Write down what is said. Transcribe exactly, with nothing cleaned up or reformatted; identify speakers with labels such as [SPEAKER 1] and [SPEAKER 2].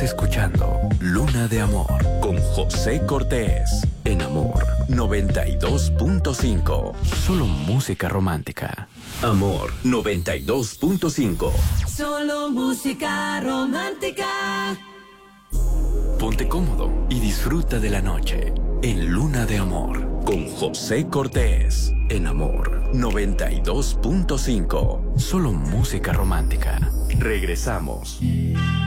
[SPEAKER 1] Estás escuchando Luna de Amor con José Cortés en Amor noventa y dos punto cinco. Solo música romántica. Amor noventa y dos punto cinco.
[SPEAKER 2] Solo música romántica.
[SPEAKER 1] Ponte cómodo y disfruta de la noche en Luna de Amor con José Cortés en Amor noventa y dos punto cinco. Solo música romántica. Regresamos.